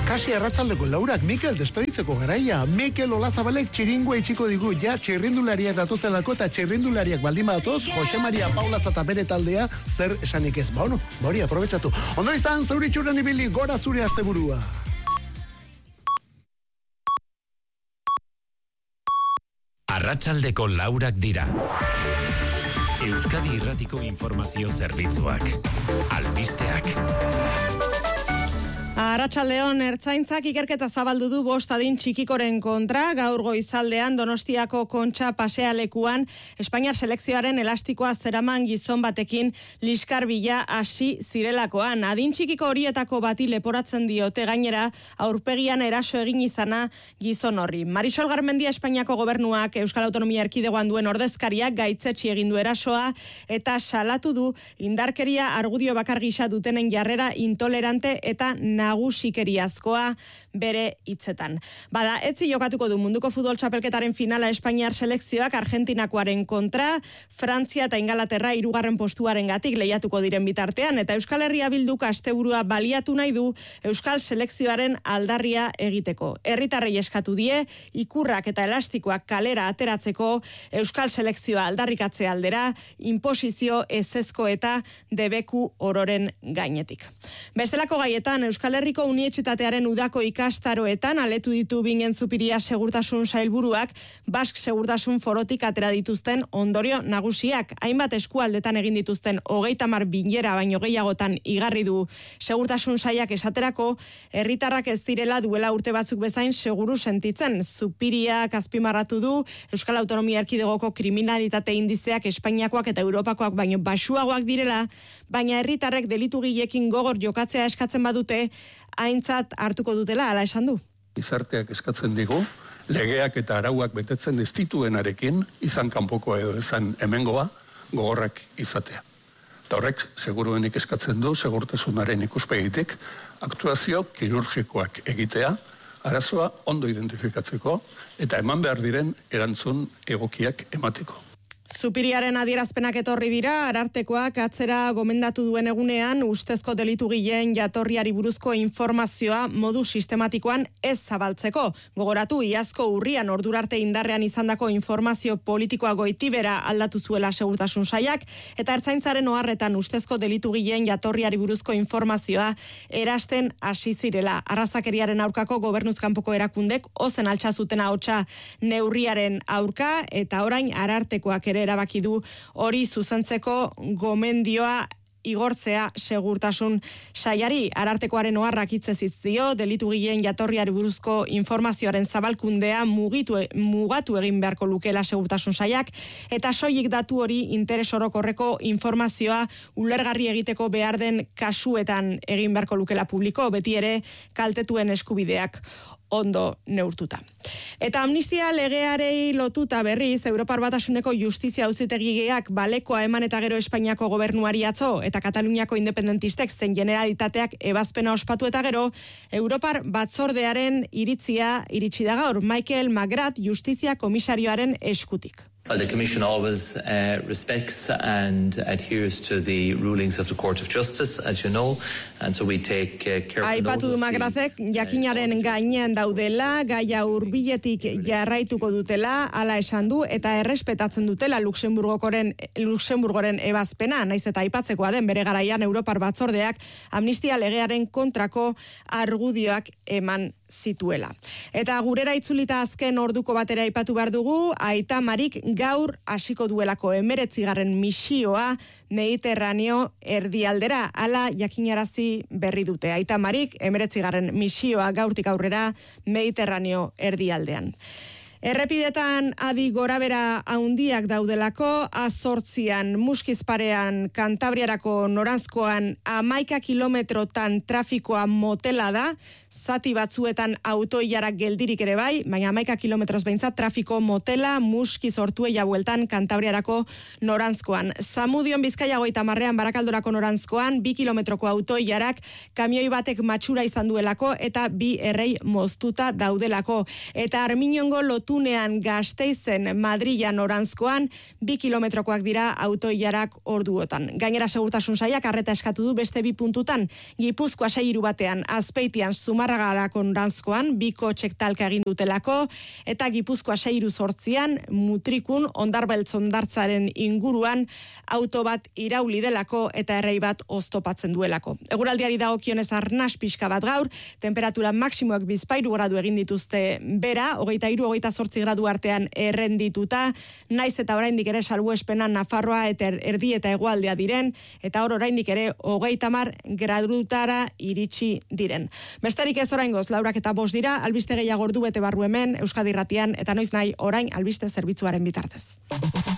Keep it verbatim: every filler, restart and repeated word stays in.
Kasi arratsaldeko laurak Mikel despeditzeko garaia. Mikel Olazabalek txiringua itxiko digu, ja txirrindulariak datozelako eta txirrindulariak baldin badatoz, Jose Maria Paula eta bere taldea zer esanik ez. Ba, ono, hori aprobetsatu. Ondo izan, zauritxuran ibili, gora zure asteburua. Arratsaldeko laurak dira. Euskadi Irratiko Informazio Zerbitzuak. Albisteak. Arratsaldeon, Ertzaintzak ikerketa zabaldu du bost adin txikikoren kontra, gaur goizaldean Donostiako Kontxa pasealekuan Espainiar selekzioaren elastikoa zeraman gizon batekin liskar bila hasi zirelakoan. Adin txikiko horietako bati leporatzen diote gainera aurpegian eraso egin izana gizon horri. Marisol Garmendia Espainiako gobernuak Euskal Autonomia Erkidegoan duen ordezkariak gaitzetsi egin du erasoa eta salatu du indarkeria argudio bakar gisa dutenen jarrera intolerante eta nagusikeriazkoa bere hitzetan. Bada, etzi jokatuko du munduko futbol txapelketaren finala Espainiar selekzioak Argentinakoaren kontra, Frantzia eta Ingalaterra hirugarren postuaren gatik lehiatuko diren bitartean, eta Euskal Herria Bilduk asteburua baliatu nahi du Euskal selekzioaren aldarria egiteko. Herritarrei eskatu die, ikurrak eta elastikoak kalera ateratzeko Euskal selekzioa aldarrikatze aldera, inposizio ezezko eta debeku ororen gainetik. Bestelako gaietan, Euskal Herriko Unibertsitatearen udako ikastaroetan aletu ditu Bingen Zupiria segurtasun sailburuak Bask segurtasun forotik atera dituzten ondorio nagusiak. Hainbat eskualdetan egin dituzten hogeita hamar bilera baino gehiagotan igarri du segurtasun sailak esaterako, herritarrak ez direla duela urte batzuk bezain seguru sentitzen. Zupiriak azpimarratu du Euskal Autonomia Erkidegoko kriminalitate indizeak Espainiakoak eta Europakoak baino baxuagoak direla, baina herritarrek delitugileekin gogor jokatzea eskatzen badute, aintzat hartuko dutela, ala esan du. Gizarteak eskatzen digu, legeak eta arauak betetzen ez dituenarekin, izan kanpokoa edo izan hemengoa, gogorrak izatea. Eta horrek, seguruenik eskatzen du, segurtasunaren ikuspegitik, aktuazio kirurgikoak egitea, arazoa ondo identifikatzeko, eta eman behar diren erantzun egokiak emateko. Zupiriaren adierazpenak etorri dira, Arartekoak atzera gomendatu duen egunean ustezko delitugileen jatorriari buruzko informazioa modu sistematikoan ez zabaltzeko. Gogoratu, iazko urrian ordurarte indarrean izandako informazio politikoa goitibera aldatu zuela segurtasun sailak, eta Ertzaintzaren oharretan ustezko delitugileen jatorriari buruzko informazioa erasten hasi zirela. Arrazakeriaren aurkako gobernuzkanpoko erakundek ozen altxazuten ahotsa neurriaren aurka, eta orain Arartekoak ere erabaki du hori zuzentzeko gomendioa igortzea segurtasun sailari. Arartekoaren oharrak hitzez hitz dio, delitugileen jatorriari buruzko informazioaren zabalkundea mugitu, mugatu egin beharko lukeela segurtasun sailak, eta soilik datu hori interes orokorreko informazioa ulergarri egiteko behar den kasuetan egin beharko lukeela publiko, beti ere kaltetuen eskubideak ondo neurtuta. Eta amnistia legearei lotuta berriz, Europar Batasuneko Justizia Auzitegiak balekoa eman eta gero Espainiako gobernuari atzo, eta Kataluniako independentistek zein generalitateak ebazpena ospatu eta gero, Europar Batzordearen iritzia iritsi da gaur, Michael Magrat Justizia Komisarioaren eskutik. Well, the Commission always uh, respects and adheres to the rulings of the Court of Justice, as you know, and so we take uh, careful note of the... Aipatu du Magrazek, jakinaren gainean daudela, gaia hurbiletik jarraituko dutela, hala esan du, eta errespetatzen dutela Luxemburgoren, Luxemburgoren ebazpena, naiz eta aipatzekoa den bere garaian Europar Batzordeak amnistia legearen kontrako argudioak eman zituela. Eta gurera itzulita azken orduko batera aipatu behar dugu, Aita Marik gaur hasiko duelako emeretzigarren misioa Mediterraneo erdialdera, hala jakinarazi berri dute. Aita Marik emeretzigarren misioa gaurtik aurrera Mediterraneo erdialdean. Errepidetan adi gorabera handiak daudelako, azortzian, Muskizparean, Kantabriarako noranzkoan amaika kilometrotan trafikoa motela da, zati batzuetan autoilarak geldirik ere bai, baina amaika kilometroz behintzat trafiko motela Muskiz Ortuella bueltan Kantabriarako noranzkoan. Zamudion Bizkaia goita marrean Barakaldorako noranzkoan, bi kilometroko autoilarak kamioi batek matxura izan duelako eta bi errei moztuta daudelako. Eta Arminiongo lotu atunean Gasteizen Madrilan noranzkoan, bi kilometrokoak dira autoilarak orduotan. Gainera segurtasun sailak arreta eskatu du beste bi puntutan, Gipuzkoa sei hiru batean, Azpeitian Zumarragarako noranzkoan, bi kotxek talka egin dutelako, eta Gipuzkoa sei hiru zortzian, Mutrikun Ondarbeltz hondartzaren inguruan, auto bat irauli delako eta errei bat oztopatzen duelako. Eguraldiari dagokionez arnas pixka bat gaur, temperatura maksimoak bizpahiru gradu egin dituzte bera, hogeita hiru, hogeita zortzi gradu artean errendituta, naiz eta oraindik ere salbuespenan Nafarroa eta erdi eta hegoaldea diren, eta hor oraindik ere hogeita hamar gradutara iritsi diren. Besterik ez oraingoz, laurak eta bost dira, albiste gehiago ordu bete barru hemen, Euskadi Irratian, eta noiz nahi orain albiste zerbitzuaren bitartez.